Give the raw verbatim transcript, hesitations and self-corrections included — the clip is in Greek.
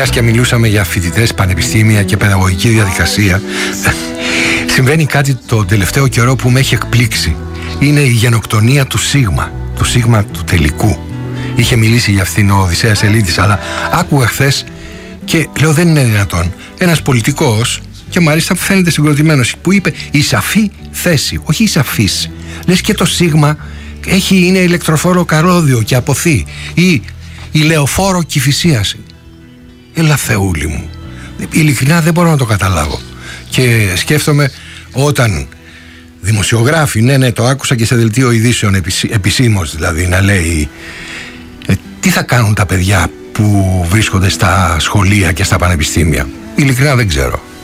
μιας και μιλούσαμε για φοιτητές, πανεπιστήμια και παιδαγωγική διαδικασία, συμβαίνει κάτι το τελευταίο καιρό που με έχει εκπλήξει. Είναι η γενοκτονία του Σίγμα, του Σίγμα του τελικού. Είχε μιλήσει για αυτήν ο Οδυσσέας Ελίτης, αλλά άκουγα χθες και λέω δεν είναι δυνατόν. Ένας πολιτικός, και μάλιστα φαίνεται συγκροτημένος, που είπε η σαφή θέση, όχι η σαφής. Λες και το Σίγμα έχει, είναι ηλεκτροφόρο καρόδιο και αποθεί, ή η λεωφόρο Κηφισίας. Έλα Θεούλη μου, ειλικρινά δεν μπορώ να το καταλάβω. Και σκέφτομαι όταν δημοσιογράφοι, ναι ναι το άκουσα και σε δελτίο ειδήσεων επισήμως δηλαδή, να λέει ε, τι θα κάνουν τα παιδιά που βρίσκονται στα σχολεία και στα πανεπιστήμια. Ειλικρινά δεν ξέρω.